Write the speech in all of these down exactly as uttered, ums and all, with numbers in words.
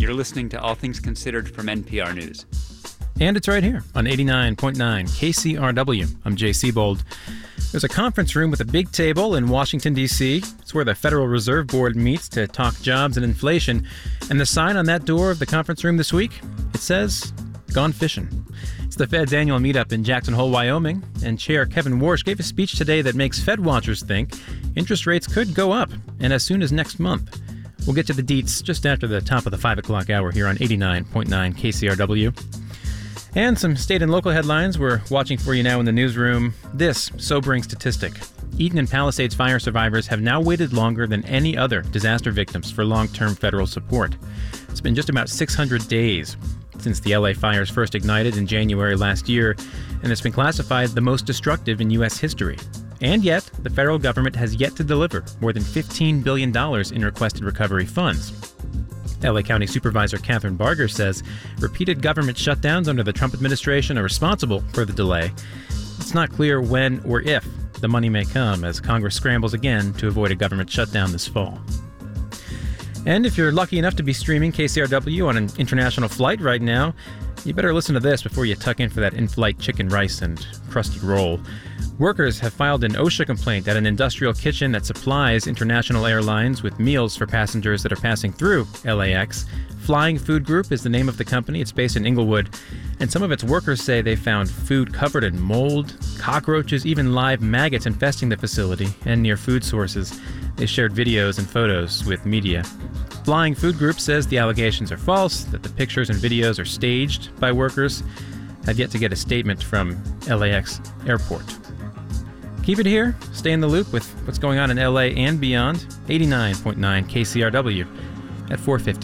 You're listening to All Things Considered from N P R News. And it's right here on eighty-nine point nine K C R W. I'm Jay Seabold. There's a conference room with a big table in Washington, D C It's where the Federal Reserve Board meets to talk jobs and inflation. And the sign on that door of the conference room this week, it says, "Gone fishing." It's the Fed's annual meetup in Jackson Hole, Wyoming, and Chair Kevin Warsh gave a speech today that makes Fed watchers think interest rates could go up, and as soon as next month. We'll get to the deets just after the top of the five o'clock hour here on eighty-nine point nine K C R W. And some state and local headlines we're watching for you now in the newsroom. This sobering statistic. Eaton and Palisades fire survivors have now waited longer than any other disaster victims for long-term federal support. It's been just about six hundred days since the L A fires first ignited in January last year, and it's been classified the most destructive in U S history. And yet, the federal government has yet to deliver more than fifteen billion dollars in requested recovery funds. L A County Supervisor Catherine Barger says repeated government shutdowns under the Trump administration are responsible for the delay. It's not clear when or if the money may come as Congress scrambles again to avoid a government shutdown this fall. And if you're lucky enough to be streaming K C R W on an international flight right now, you better listen to this before you tuck in for that in-flight chicken rice and crusty roll. Workers have filed an OSHA complaint at an industrial kitchen that supplies international airlines with meals for passengers that are passing through L A X. Flying Food Group is the name of the company. It's based in Inglewood. And some of its workers say they found food covered in mold, cockroaches, even live maggots infesting the facility and near food sources. They shared videos and photos with media. Flying Food Group says the allegations are false, that the pictures and videos are staged by workers. Have yet to get a statement from L A X Airport. Keep it here. Stay in the loop with what's going on in L A and beyond. eighty-nine point nine K C R W at four fifty.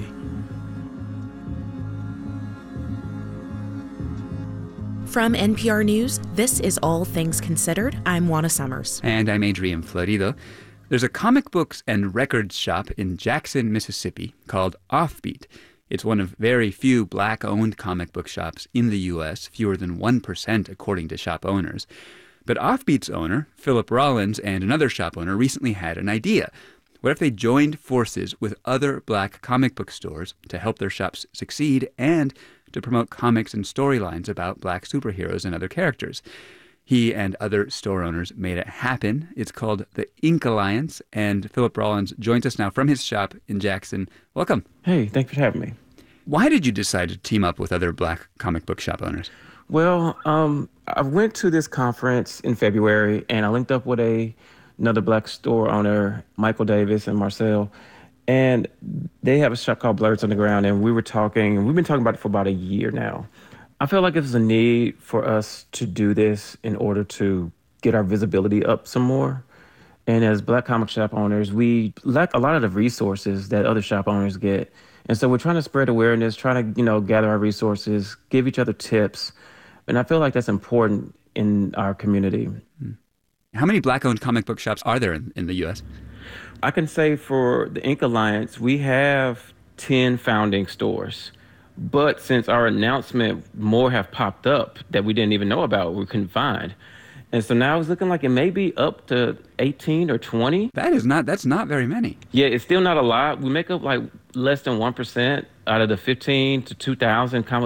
From N P R News, this is All Things Considered. I'm Juana Summers. And I'm Adrian Florido. There's a comic books and records shop in Jackson, Mississippi called Offbeat. It's one of very few black-owned comic book shops in the U S, fewer than one percent according to shop owners. But Offbeat's owner, Philip Rollins, and another shop owner recently had an idea. What if they joined forces with other black comic book stores to help their shops succeed and to promote comics and storylines about black superheroes and other characters? He and other store owners made it happen. It's called the Ink Alliance, and Philip Rollins joins us now from his shop in Jackson. Welcome. Hey, thanks for having me. Why did you decide to team up with other black comic book shop owners? Well, um, I went to this conference in February, and I linked up with a another black store owner, Michael Davis and Marcel, and they have a shop called Blurs on the Ground, and we were talking, and we've been talking about it for about a year now. I feel like there's a need for us to do this in order to get our visibility up some more. And as black comic shop owners, we lack a lot of the resources that other shop owners get. And so we're trying to spread awareness, trying to, you know, gather our resources, give each other tips. And I feel like that's important in our community. How many black-owned comic book shops are there in, in the U S? I can say for the Ink Alliance, we have ten founding stores. But since our announcement, more have popped up that we didn't even know about, we couldn't find. And so now it's looking like it may be up to eighteen or twenty. That is not, that's not very many. Yeah, it's still not a lot. We make up like less than one percent out of the fifteen to two thousand comic